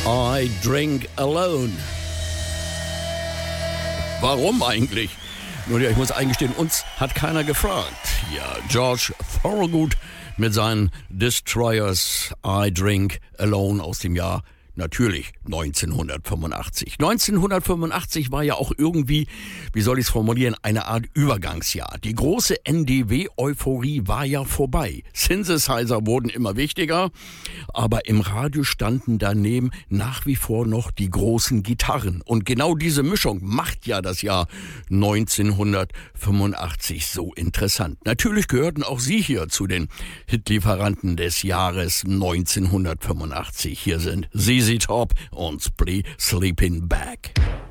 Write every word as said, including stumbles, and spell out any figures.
I Drink Alone. Warum eigentlich? Nun ja, ich muss eingestehen, uns hat keiner gefragt. Ja, George Thorogood mit seinen Destroyers I Drink Alone aus dem Jahr natürlich neunzehnhundertfünfundachtzig. neunzehnhundertfünfundachtzig war ja auch irgendwie, wie soll ich es formulieren, eine Art Übergangsjahr. Die große N D W-Euphorie war ja vorbei. Synthesizer wurden immer wichtiger, aber im Radio standen daneben nach wie vor noch die großen Gitarren. Und genau diese Mischung macht ja das Jahr neunzehnhundertfünfundachtzig so interessant. Natürlich gehörten auch Sie hier zu den Hitlieferanten des Jahres neunzehnhundertfünfundachtzig. Hier sind Z Z Top und Sleeping Bag.